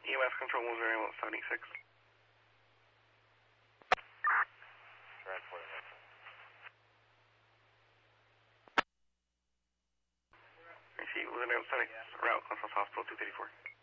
EMS control was ambulance 76. Transporting. Receive was ambulance 76, route Clifton Hospital 234.